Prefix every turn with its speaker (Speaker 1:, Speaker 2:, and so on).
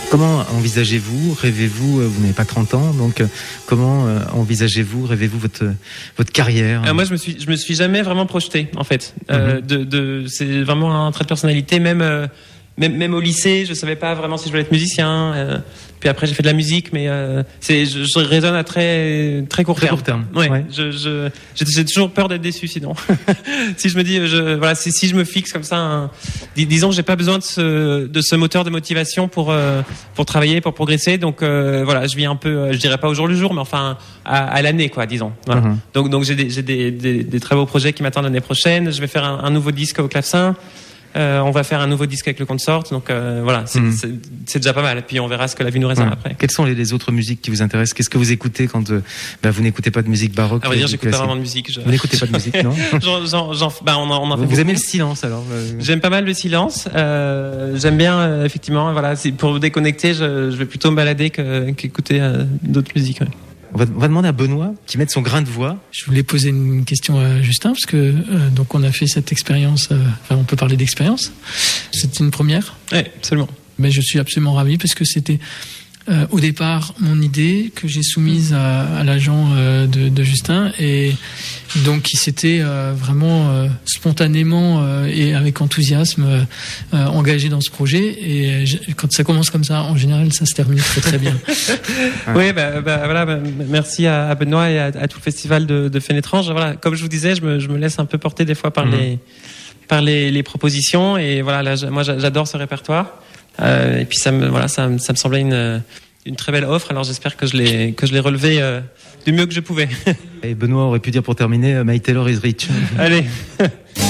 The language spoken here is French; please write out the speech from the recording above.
Speaker 1: Comment envisagez-vous, rêvez-vous, vous n'avez pas 30 ans, donc comment envisagez-vous, rêvez-vous votre carrière?
Speaker 2: Moi, je me suis jamais vraiment projeté, en fait. C'est vraiment un trait de personnalité, même au lycée, je savais pas vraiment si je voulais être musicien. Puis après, j'ai fait de la musique, mais je raisonne à très très court terme. Ouais. J'ai toujours peur d'être déçu, sinon. Si je me dis, si je me fixe comme ça, disons, j'ai pas besoin de ce moteur de motivation pour travailler, pour progresser. Donc je vis un peu, je dirais pas au jour le jour, mais enfin à l'année, quoi, disons. Voilà. Donc j'ai des très beaux projets qui m'attendent l'année prochaine. Je vais faire un nouveau disque au clavecin. On va faire un nouveau disque avec le Consort, donc c'est déjà pas mal. Et puis on verra ce que la vie nous réserve après.
Speaker 1: Quelles sont les autres musiques qui vous intéressent? Qu'est-ce que vous écoutez quand vous n'écoutez pas de musique baroque?
Speaker 2: À vrai dire, j'écoute pas vraiment de musique.
Speaker 1: Vous n'écoutez pas de musique, non?
Speaker 2: On en fait
Speaker 1: vous aimez le silence alors?
Speaker 2: J'aime pas mal le silence. J'aime bien effectivement. Voilà, pour vous déconnecter, je vais plutôt me balader qu'écouter d'autres musiques. Ouais.
Speaker 1: On va demander à Benoît qui mette son grain de voix.
Speaker 3: Je voulais poser une question à Justin parce que donc on a fait cette expérience. On peut parler d'expérience. C'était une première.
Speaker 2: Oui, absolument.
Speaker 3: Mais je suis absolument ravi parce que c'était au départ mon idée que j'ai soumise à l'agent de Justin et donc qui s'était vraiment spontanément et avec enthousiasme engagé dans ce projet. Et quand ça commence comme ça, en général, ça se termine très très bien.
Speaker 2: Oui, merci à Benoît et à tout le festival de Fénétrange. Voilà, comme je vous disais, je me laisse un peu porter des fois par les propositions. Et voilà, là, moi, j'adore ce répertoire. Et puis ça me semblait une très belle offre. Alors j'espère que je l'ai relevé du mieux que je pouvais.
Speaker 1: Et Benoît aurait pu dire pour terminer, My Taylor is rich.
Speaker 2: Allez.